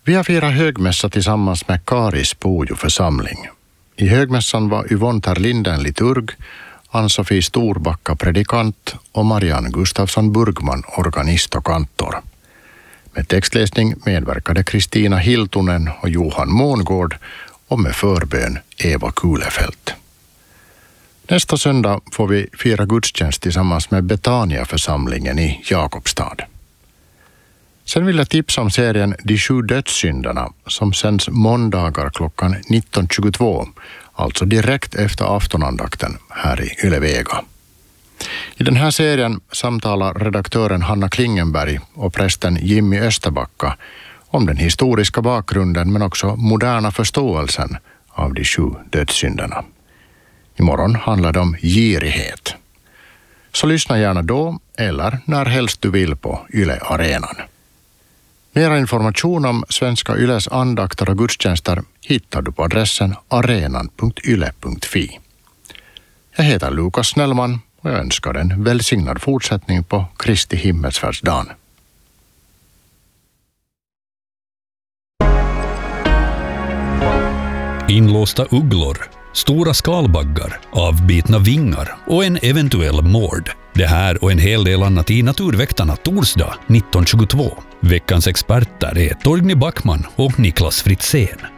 Vi har firat högmässa tillsammans med Karis Pujo församling. I högmässan var Yvonne Terlinden liturg, Ann-Sofie Storbacka predikant och Marianne Gustafsson Burgman organist och kantor. Med textläsning medverkade Kristina Hiltunen och Johan Mångård och med förbön Eva Kulefelt. Nästa söndag får vi fira gudstjänst tillsammans med Betania-församlingen i Jakobstad. Sen vill jag tipsa om serien De 7 dödssynderna som sänds måndagar klockan 19.22, alltså direkt efter aftonandakten här i Yle Vega. I den här serien samtalar redaktören Hanna Klingenberg och prästen Jimmy Österbacka om den historiska bakgrunden men också moderna förståelsen av de 7 dödssynderna. Imorgon handlar det om girighet. Så lyssna gärna då eller när helst du vill på Yle Arenan. Mer information om Svenska Yles andakter och gudstjänster hittar du på adressen arenan.yle.fi. Jag heter Lukas Snellman och jag önskar en välsignad fortsättning på Kristi himmelsfärdsdagen. Inlåsta ugglor, stora skalbaggar, avbitna vingar och en eventuell mord. Det här och en hel del annat i Naturväktarna torsdag 1922. Veckans experter är Torgny Backman och Niklas Fritzén.